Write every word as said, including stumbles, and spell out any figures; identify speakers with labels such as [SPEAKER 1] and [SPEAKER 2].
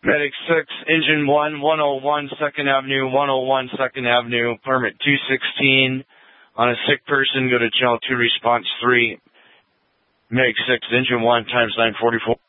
[SPEAKER 1] Medic six, Engine one, one oh one second Avenue, one oh one second Avenue, permit two sixteen. On a sick person, go to channel two, response three. Medic six, Engine one, times nine forty-four.